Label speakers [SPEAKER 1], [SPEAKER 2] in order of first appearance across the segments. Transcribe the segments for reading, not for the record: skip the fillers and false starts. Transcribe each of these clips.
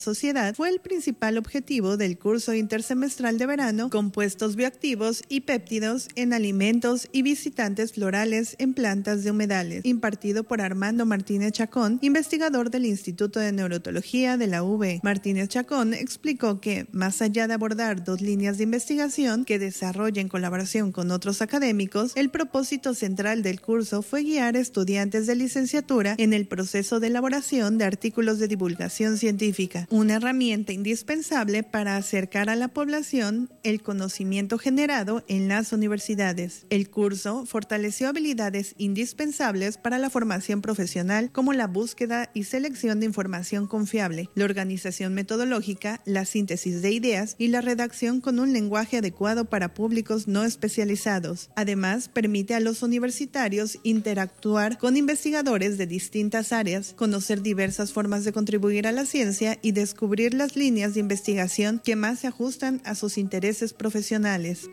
[SPEAKER 1] sociedad fue el principal objetivo del curso intersemestral de verano Compuestos bioactivos y péptidos en alimentos y visitantes florales en plantas de humedales, impartido por Armando Martínez Chacón, investigador del Instituto de Neurotología de la UV. Martínez Chacón explicó que, más allá de abordar 2 líneas de investigación que desarrolla en colaboración con otros académicos, el propósito central del curso fue guiar a estudiantes de licenciatura en el proceso de elaboración de artículos de divulgación científica, una herramienta indispensable para acercar a la población el conocimiento generado en las universidades. El curso fortaleció habilidades indispensables para la formación profesional como la búsqueda y selección de información confiable, la organización metodológica, la síntesis de ideas y la redacción con un lenguaje adecuado para públicos no especializados. Además, permite a los universitarios interactuar con investigadores de distintas áreas, conocer diversas formas de contribuir a la ciencia y descubrir las líneas de investigación que más se ajustan a sus intereses profesionales.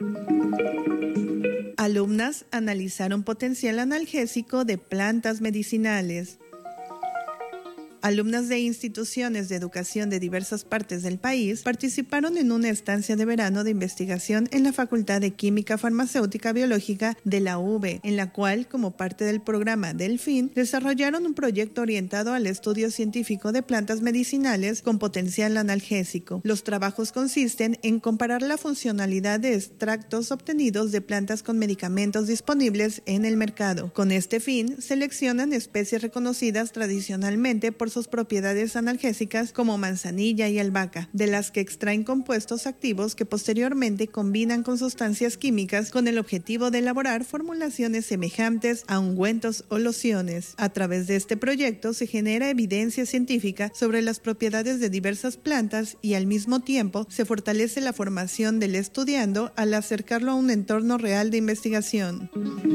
[SPEAKER 1] Alumnas analizaron potencial analgésico de plantas medicinales. Alumnas de instituciones de educación de diversas partes del país participaron en una estancia de verano de investigación en la Facultad de Química Farmacéutica Biológica de la UV, en la cual, como parte del programa Delfín, desarrollaron un proyecto orientado al estudio científico de plantas medicinales con potencial analgésico. Los trabajos consisten en comparar la funcionalidad de extractos obtenidos de plantas con medicamentos disponibles en el mercado. Con este fin, seleccionan especies reconocidas tradicionalmente por sus propiedades analgésicas como manzanilla y albahaca, de las que extraen compuestos activos que posteriormente combinan con sustancias químicas con el objetivo de elaborar formulaciones semejantes a ungüentos o lociones. A través de este proyecto se genera evidencia científica sobre las propiedades de diversas plantas y al mismo tiempo se fortalece la formación del estudiando al acercarlo a un entorno real de investigación.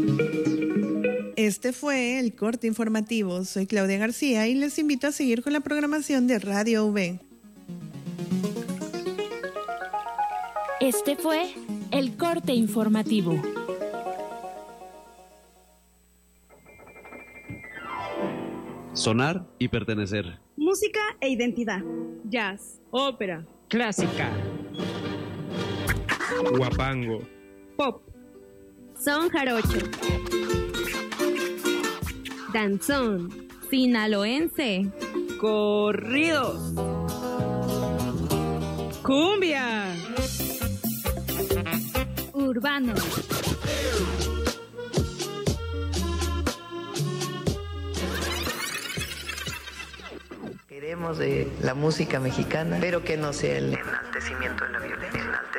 [SPEAKER 1] Este fue el corte informativo. Soy Claudia García y les invito a seguir con la programación de Radio V.
[SPEAKER 2] Este fue el corte informativo.
[SPEAKER 3] Sonar y pertenecer.
[SPEAKER 4] Música e identidad. Jazz.
[SPEAKER 5] Ópera. Clásica.
[SPEAKER 6] Guapango.
[SPEAKER 4] Pop. Son jarocho. Danzón. Sinaloense.
[SPEAKER 5] Corridos. Cumbia.
[SPEAKER 4] Urbano.
[SPEAKER 7] Queremos de la música mexicana, pero que no sea el enaltecimiento de la violencia.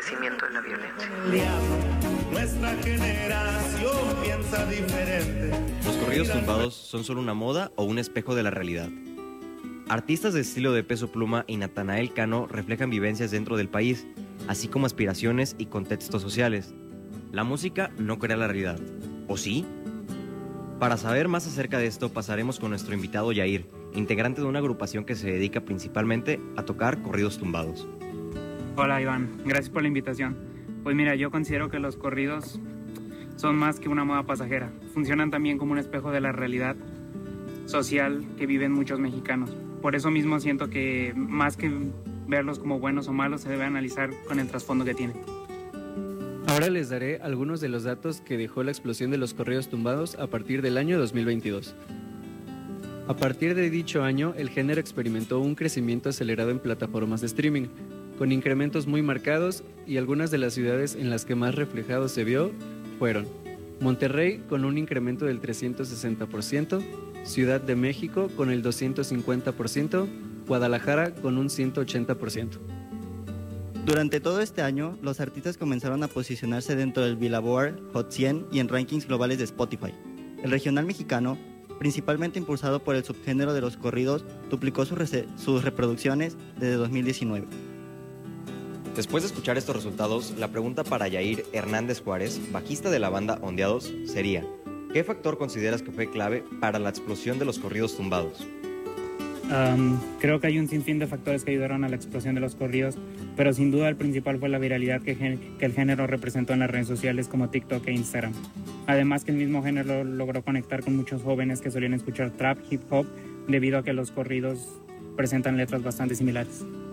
[SPEAKER 8] Nuestra generación piensa diferente.
[SPEAKER 9] Los corridos tumbados son solo una moda o un espejo de la realidad. Artistas de estilo de Peso Pluma y Natanael Cano reflejan vivencias dentro del país, así como aspiraciones y contextos sociales. La música no crea la realidad, ¿o sí? Para saber más acerca de esto, pasaremos con nuestro invitado Yair, integrante de una agrupación que se dedica principalmente a tocar corridos tumbados.
[SPEAKER 10] Hola Iván, gracias por la invitación. Pues mira, yo considero que los corridos son más que una moda pasajera. Funcionan también como un espejo de la realidad social que viven muchos mexicanos. Por eso mismo siento que más que verlos como buenos o malos, se debe analizar con el trasfondo que tienen.
[SPEAKER 11] Ahora les daré algunos de los datos que dejó la explosión de los corridos tumbados a partir del año 2022. A partir de dicho año, el género experimentó un crecimiento acelerado en plataformas de streaming, con incrementos muy marcados, y algunas de las ciudades en las que más reflejado se vio fueron Monterrey con un incremento del 360%, Ciudad de México con el 250%, Guadalajara con un 180%.
[SPEAKER 12] Durante todo este año, los artistas comenzaron a posicionarse dentro del Billboard Hot 100 y en rankings globales de Spotify. El regional mexicano, principalmente impulsado por el subgénero de los corridos, duplicó sus reproducciones desde 2019.
[SPEAKER 9] Después de escuchar estos resultados, la pregunta para Yair Hernández Juárez, bajista de la banda Ondeados, sería: ¿qué factor consideras que fue clave para la explosión de los corridos tumbados?
[SPEAKER 10] Creo que hay un sinfín de factores que ayudaron a la explosión de los corridos, pero sin duda el principal fue la viralidad que el género representó en las redes sociales como TikTok e Instagram. Además que el mismo género logró conectar con muchos jóvenes que solían escuchar trap, hip hop, debido a que los corridos presentan letras bastante similares.